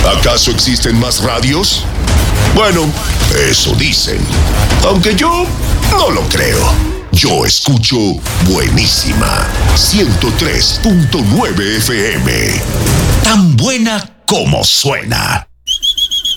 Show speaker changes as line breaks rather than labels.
¿Acaso existen más radios? Bueno, eso dicen. Aunque yo no lo creo. Yo escucho Buenísima 103.9 FM. Tan buena como suena.